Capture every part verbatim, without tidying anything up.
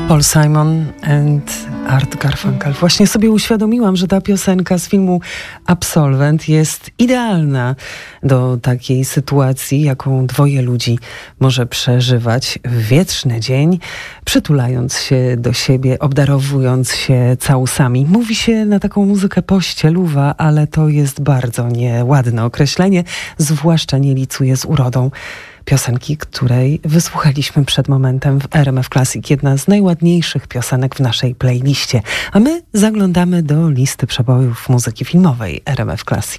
Paul Simon and Art Garfunkel. Właśnie sobie uświadomiłam, że ta piosenka z filmu Absolwent jest idealna do takiej sytuacji, jaką dwoje ludzi może przeżywać w wietrzny dzień, przytulając się do siebie, obdarowując się całusami. Mówi się na taką muzykę pościeluwa, ale to jest bardzo nieładne określenie, zwłaszcza nie licuje z urodą piosenki, której wysłuchaliśmy przed momentem w R M F Classic. Jedna z najładniejszych piosenek w naszej playliście. A my zaglądamy do listy przebojów muzyki filmowej R M F Classic.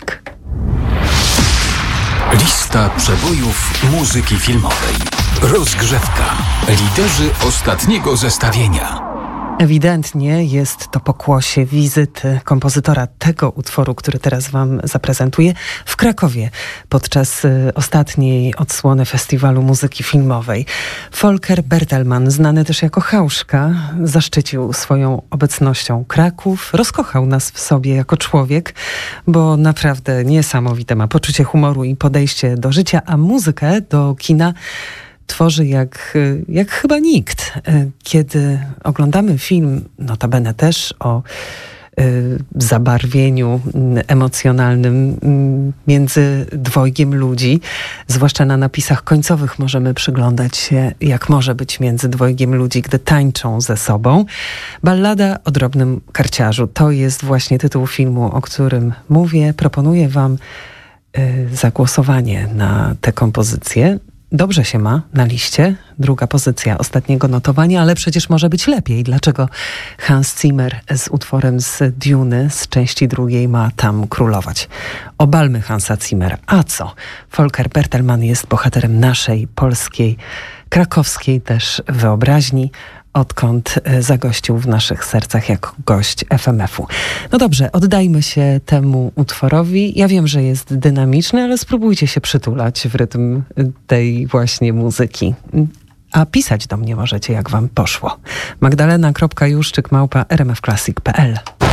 Lista przebojów muzyki filmowej. Rozgrzewka. Liderzy ostatniego zestawienia. Ewidentnie jest to pokłosie wizyty kompozytora tego utworu, który teraz wam zaprezentuję, w Krakowie podczas y, ostatniej odsłony Festiwalu Muzyki Filmowej. Volker Bertelmann, znany też jako Hauszka, zaszczycił swoją obecnością Kraków, rozkochał nas w sobie jako człowiek, bo naprawdę niesamowite ma poczucie humoru i podejście do życia, a muzykę do kina tworzy jak, jak chyba nikt. Kiedy oglądamy film, notabene też o y, zabarwieniu emocjonalnym między dwojgiem ludzi, zwłaszcza na napisach końcowych możemy przyglądać się, jak może być między dwojgiem ludzi, gdy tańczą ze sobą. Ballada o drobnym karciarzu. To jest właśnie tytuł filmu, o którym mówię. Proponuję wam y, zagłosowanie na tę kompozycję. Dobrze się ma na liście. Druga pozycja ostatniego notowania, ale przecież może być lepiej. Dlaczego Hans Zimmer z utworem z Duny, z części drugiej, ma tam królować? Obalmy Hansa Zimmera. A co? Volker Bertelmann jest bohaterem naszej, polskiej, krakowskiej też wyobraźni, odkąd zagościł w naszych sercach jako gość F M F u. No dobrze, oddajmy się temu utworowi. Ja wiem, że jest dynamiczny, ale spróbujcie się przytulać w rytm tej właśnie muzyki. A pisać do mnie możecie, jak wam poszło. magdalena kropka juszczyk małpa r m f classic kropka p l